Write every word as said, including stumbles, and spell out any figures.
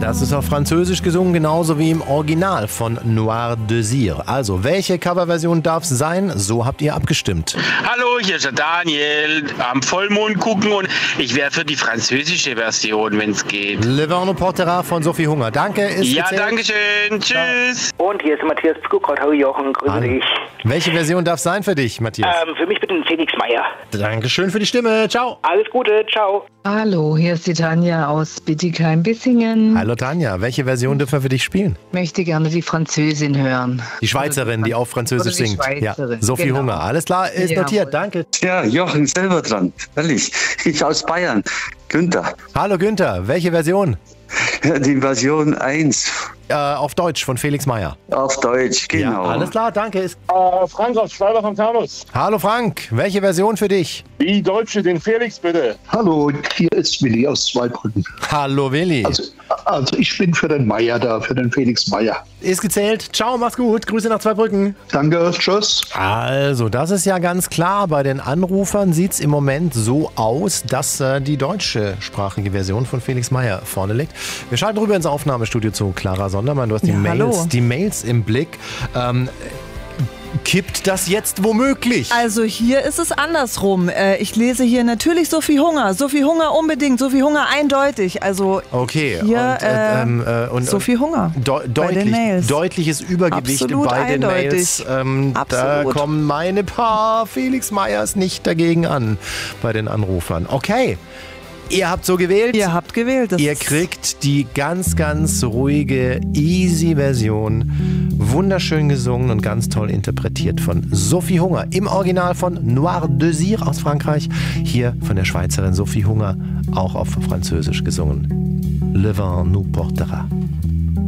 Das ist auf Französisch gesungen, genauso wie im Original von Noir Désir. Also, welche Coverversion darf es sein? So habt ihr abgestimmt. Hallo, hier ist der Daniel. Am Vollmond gucken und ich wäre für die französische Version, wenn es geht. Le Vent nous portera von Sophie Hunger. Danke, ist Ja, gezählt. danke schön. Tschüss. Und hier ist Matthias Zuckerkraut. Hallo Jochen, grüße Hallo. dich. Welche Version darf es sein für dich, Matthias? Ähm, für mich bitte ein Felix Meyer. Dankeschön für die Stimme. Ciao. Alles Gute, ciao. Hallo, hier ist die Tanja aus Bietigheim-Bissingen. Hallo Tanja, welche Version dürfen wir für dich spielen? Möchte gerne die Französin hören. Die Schweizerin, die auf Französisch Oder die singt. Ja, Schweizerin, Sophie genau. Hunger. Alles klar, ist Jawohl. notiert. Danke. Ja, Jochen selber dran. Ehrlich. Ich aus Bayern. Günther. Hallo Günther, welche Version? Die Version eins. Äh, auf Deutsch von Felix Meyer. Auf Deutsch, genau. Ja, alles klar, danke. Ist Äh, Frank aus Schweiber vom Taunus. Hallo Frank, welche Version für dich? Die Deutsche, den Felix bitte. Hallo, hier ist Willi aus Zweibrücken. Hallo Willi. Also, also ich bin für den Meier da, für den Felix Meier. Ist gezählt. Ciao, mach's gut. Grüße nach Zweibrücken. Danke, tschüss. Also, das ist ja ganz klar. Bei den Anrufern sieht's im Moment so aus, dass äh, die deutschsprachige Version von Felix Meyer vorne liegt. Wir schalten rüber ins Aufnahmestudio zu Clara Sondermann. Du hast die, Ja, Mails, hallo. die Mails im Blick. Ähm, kippt das jetzt womöglich? Also hier ist es andersrum. Äh, Ich lese hier natürlich Sophie Hunger. Sophie Hunger unbedingt. Sophie Hunger eindeutig. Also Okay, hier und, äh, ähm, äh, und, Sophie Hunger De bei den deutlich, Mails. deutliches Übergewicht Absolut bei den eindeutig. Mails. Ähm, da Absolut. kommen meine paar Felix Meyers nicht dagegen an bei den Anrufern. Okay, ihr habt so gewählt. Ihr habt gewählt. Das Ihr ist- kriegt die ganz, ganz ruhige, easy Version. Wunderschön gesungen und ganz toll interpretiert von Sophie Hunger. Im Original von Noir Désir aus Frankreich. Hier von der Schweizerin Sophie Hunger, auch auf Französisch gesungen. Le Vent nous portera.